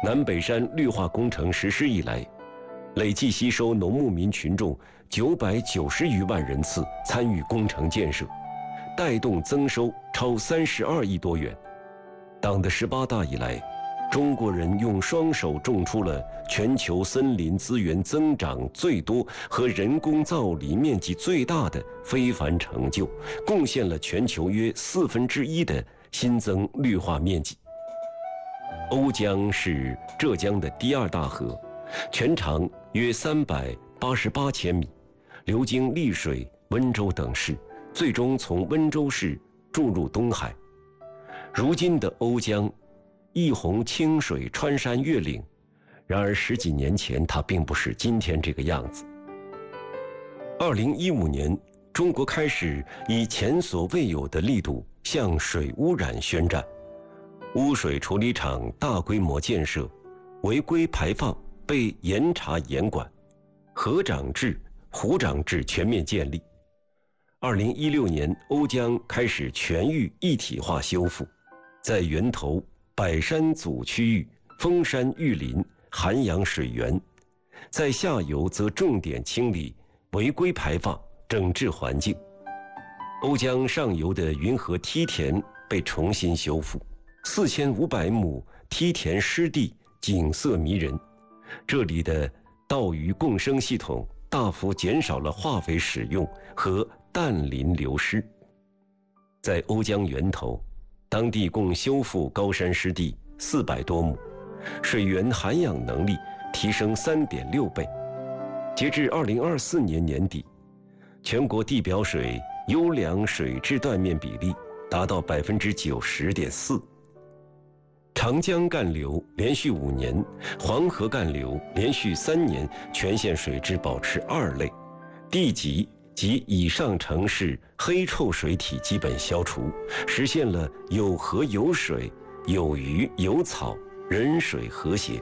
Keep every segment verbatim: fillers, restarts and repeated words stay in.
南北山绿化工程实施以来，累计吸收农牧民群众九百九十余万人次参与工程建设，带动增收超三十二亿多元。党的十八大以来，中国人用双手种出了全球森林资源增长最多和人工造林面积最大的非凡成就，贡献了全球约四分之一的新增绿化面积。瓯江是浙江的第二大河，全长约三百八十八千米，流经丽水、温州等市，最终从温州市注入东海。如今的瓯江一泓清水穿山越岭，然而十几年前它并不是今天这个样子。二零一五年，中国开始以前所未有的力度向水污染宣战，污水处理厂大规模建设，违规排放被严查严管，河长制、湖长制全面建立。二零一六年，瓯江开始全域一体化修复，在源头百山阻区域封山育林，涵养水源；在下游则重点清理违规排放，整治环境。瓯江上游的云河梯田被重新修复，四千五百亩梯田湿地景色迷人。这里的稻鱼共生系统大幅减少了化肥使用和氮磷流失。在瓯江源头，当地共修复高山湿地四百多亩，水源涵养能力提升 三点六倍。截至二零二四年年底，全国地表水优良水质断面比例达到 百分之九十点四。长江干流连续五年，黄河干流连续三年全县水质保持二类，地级及以上城市黑臭水体基本消除，实现了有河有水、有鱼有草、人水和谐。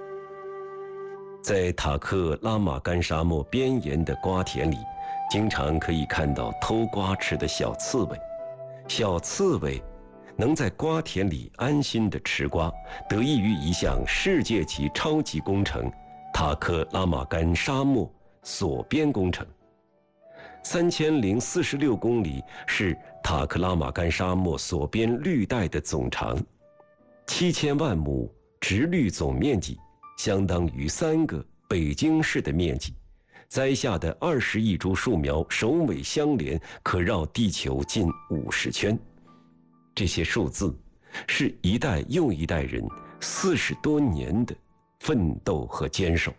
在塔克拉玛干沙漠边沿的瓜田里，经常可以看到偷瓜吃的小刺猬。小刺猬能在瓜田里安心地吃瓜，得益于一项世界级超级工程——塔克拉玛干沙漠锁边工程。三千零四十六公里是塔克拉玛干沙漠锁边绿带的总长，七千万亩植绿总面积相当于三个北京市的面积。栽下的二十亿株树苗首尾相连，可绕地球近五十圈。这些数字是一代又一代人四十多年的奋斗和坚守。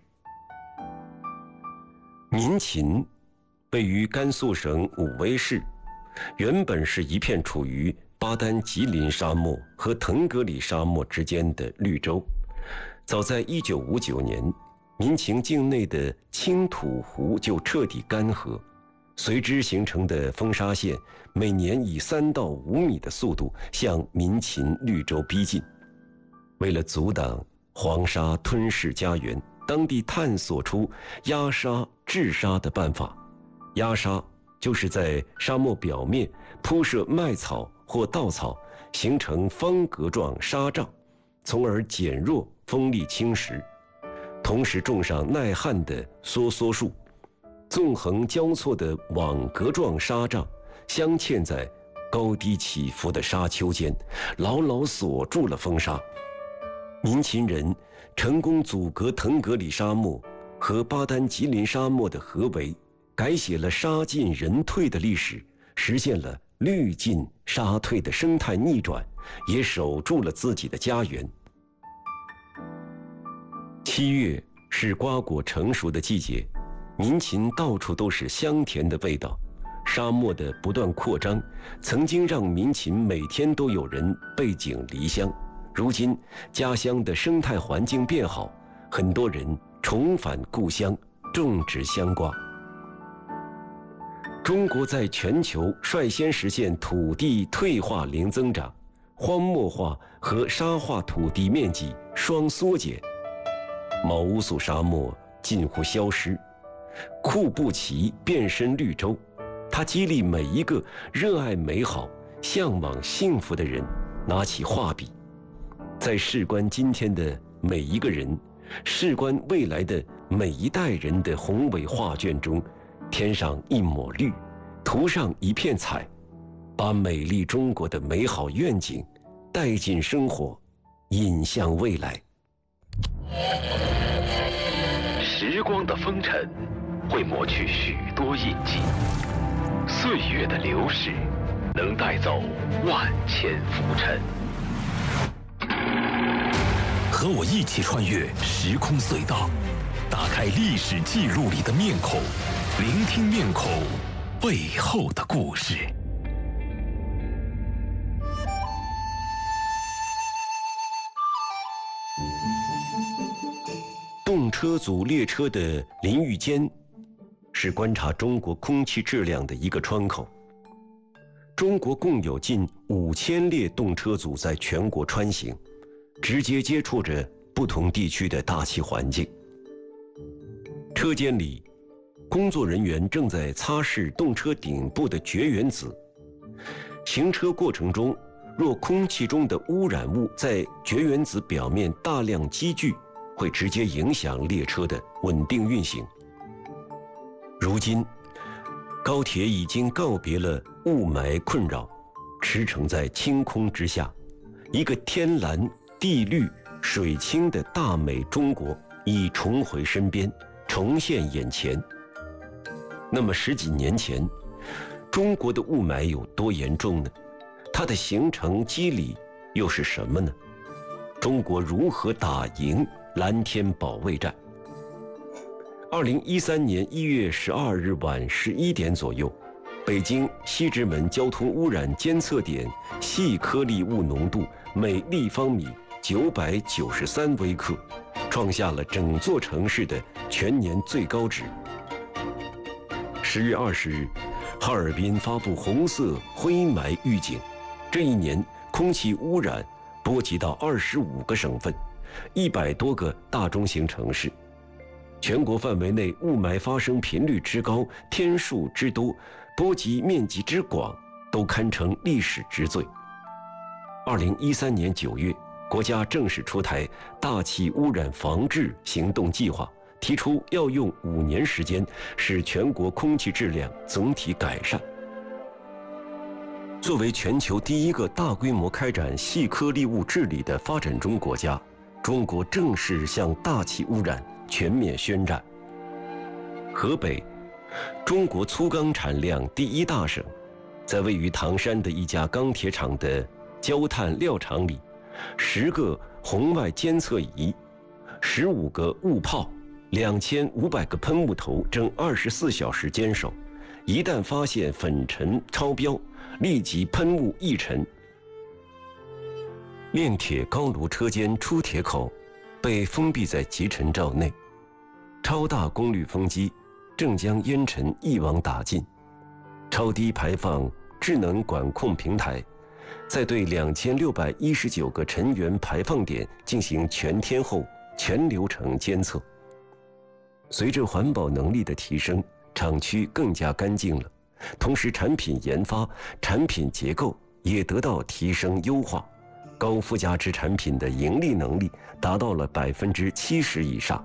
民勤位于甘肃省武威市，原本是一片处于巴丹吉林沙漠和腾格里沙漠之间的绿洲。早在一九五九年，民勤境内的青土湖就彻底干涸，随之形成的风沙线每年以三到五米的速度向民勤绿洲逼近。为了阻挡黄沙吞噬家园，当地探索出压沙治沙的办法。压沙就是在沙漠表面铺设麦草或稻草，形成方格状沙障，从而减弱风力侵蚀。同时种上耐旱的梭梭树，纵横交错的网格状沙障镶嵌在高低起伏的沙丘间，牢牢锁住了风沙。民勤人成功阻隔腾格里沙漠和巴丹吉林沙漠的合围，改写了沙进人退的历史，实现了绿进沙退的生态逆转，也守住了自己的家园。七月是瓜果成熟的季节，民勤到处都是香甜的味道。沙漠的不断扩张，曾经让民勤每天都有人背井离乡。如今家乡的生态环境变好，很多人重返故乡，种植香瓜。中国在全球率先实现土地退化零增长，荒漠化和沙化土地面积双缩减，毛乌素沙漠近乎消失，库布齐变身绿洲。它激励每一个热爱美好、向往幸福的人拿起画笔，在事关今天的每一个人，事关未来的每一代人的宏伟画卷中，添上一抹绿，涂上一片彩，把美丽中国的美好愿景带进生活，引向未来。 时光的风尘会抹去许多印记，岁月的流逝能带走万千浮尘。和我一起穿越时空隧道，打开历史记录里的面孔，聆听面孔背后的故事。 动车组列车的淋浴间是观察中国空气质量的一个窗口。中国共有近五千列动车组在全国穿行，直接接触着不同地区的大气环境。车间里，工作人员正在擦拭动车顶部的绝缘子。行车过程中，若空气中的污染物在绝缘子表面大量积聚，会直接影响列车的稳定运行。如今，高铁已经告别了雾霾困扰，驰骋在青空之下，一个天蓝地绿水清的大美中国已重回身边，重现眼前。那么十几年前，中国的雾霾有多严重呢？它的形成机理又是什么呢？中国如何打赢蓝天保卫战？二零一三年一月十二日晚十一点左右，北京西直门交通污染监测点细颗粒物浓度每立方米九百九十三微克，创下了整座城市的全年最高值。十月二十日，哈尔滨发布红色灰霾预警。这一年空气污染波及到二十五个省份，一百多个大中型城市。全国范围内雾霾发生频率之高、天数之多、波及面积之广，都堪称历史之最。二零一三年九月，国家正式出台大气污染防治行动计划，提出要用五年时间使全国空气质量总体改善。作为全球第一个大规模开展细颗粒物治理的发展中国家，中国正式向大气污染全面宣战。河北，中国粗钢产量第一大省，在位于唐山的一家钢铁厂的焦炭料厂里，十个红外监测仪、十五个雾炮、两千五百个喷雾头正二十四小时坚守，一旦发现粉尘超标，立即喷雾抑尘。炼铁高炉车间出铁口被封闭在集尘罩内，超大功率风机正将烟尘一网打尽。超低排放智能管控平台在对两千六百一十九个尘源排放点进行全天候、全流程监测。随着环保能力的提升，厂区更加干净了，同时产品研发、产品结构也得到提升优化，高附加值产品的盈利能力达到了百分之七十以上。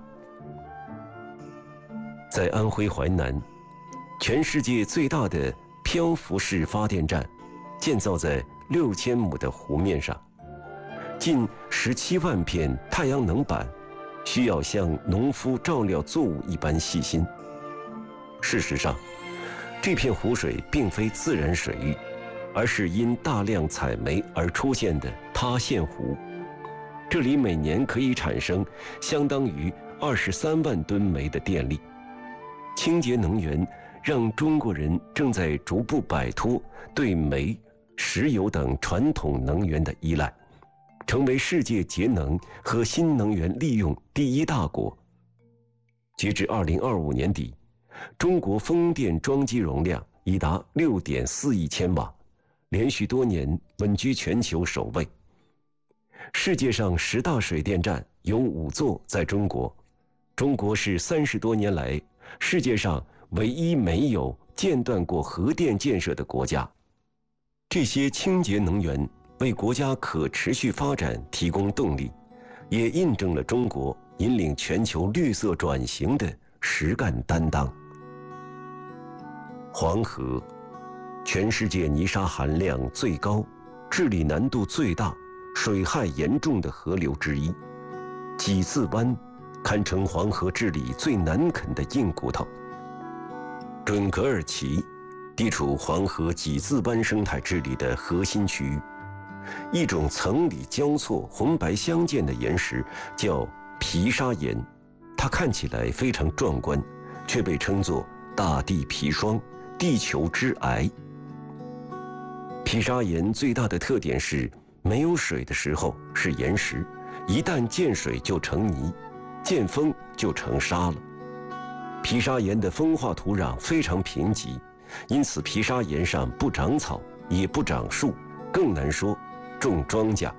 在安徽淮南，全世界最大的漂浮式发电站建造在六千亩的湖面上，近十七万片太阳能板，需要像农夫照料作物一般细心。事实上，这片湖水并非自然水域，而是因大量采煤而出现的塌陷湖。这里每年可以产生相当于二十三万吨煤的电力。清洁能源让中国人正在逐步摆脱对煤、石油等传统能源的依赖，成为世界节能和新能源利用第一大国。截至二零二五年底，中国风电装机容量已达六点四亿千瓦，连续多年稳居全球首位。世界上十大水电站有五座在中国，中国是三十多年来世界上唯一没有间断过核电建设的国家。这些清洁能源为国家可持续发展提供动力， 也印证了中国引领全球绿色转型的实干担当。黄河，全世界泥沙含量最高、治理难度最大、水害严重的河流之一。几字湾堪称黄河治理最难啃的硬骨头。准格尔旗地处黄河几字湾生态治理的核心区域，一种层理交错、红白相间的岩石叫皮沙岩，它看起来非常壮观，却被称作大地砒霜、地球之癌。皮沙岩最大的特点是，没有水的时候是岩石，一旦见水就成泥，见风就成沙了。皮沙岩的风化土壤非常贫瘠，因此皮沙岩上不长草，也不长树，更难说种庄稼。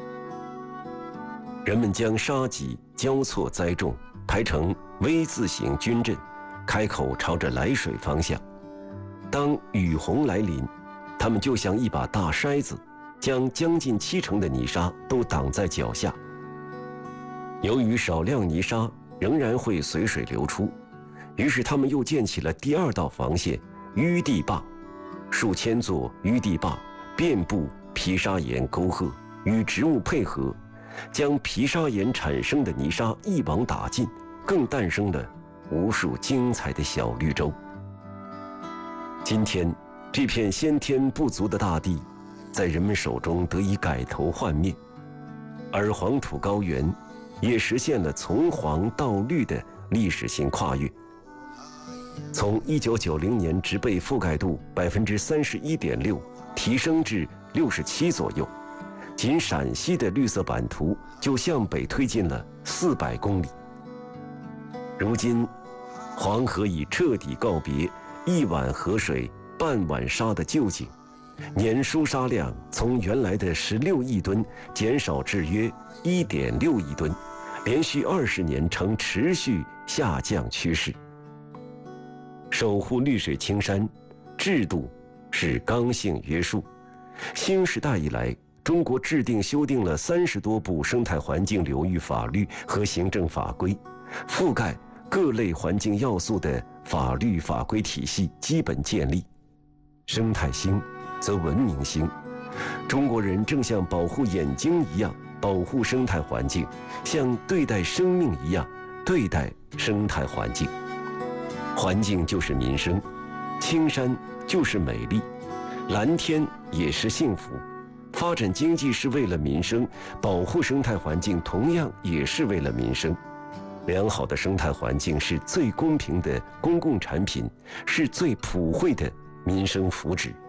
人们将沙棘交错栽种，排成 V 字形军阵，开口朝着来水方向。当雨洪来临，它们就像一把大筛子，将将近七成的泥沙都挡在脚下。由于少量泥沙仍然会随水流出，于是他们又建起了第二道防线——淤地坝。数千座淤地坝遍布皮沙岩沟壑，与植物配合，将皮沙岩产生的泥沙一网打尽，更诞生了无数精彩的小绿洲。今天，这片先天不足的大地，在人们手中得以改头换面，而黄土高原也实现了从黄到绿的历史性跨越。从一九九零年植被覆盖度百分之三十一点六提升至六十七左右，仅陕西的绿色版图就向北推进了四百公里。如今，黄河已彻底告别一碗河水半碗沙的旧景，年输沙量从原来的十六亿吨减少至约一点六亿吨，连续二十年呈持续下降趋势。守护绿水青山，制度是刚性约束。新时代以来，中国制定修订了三十多部生态环境领域法律和行政法规，覆盖各类环境要素的法律法规体系基本建立。生态兴，则文明兴。中国人正像保护眼睛一样保护生态环境，像对待生命一样对待生态环境。环境就是民生，青山就是美丽，蓝天也是幸福。发展经济是为了民生，保护生态环境同样也是为了民生。良好的生态环境是最公平的公共产品，是最普惠的民生福祉。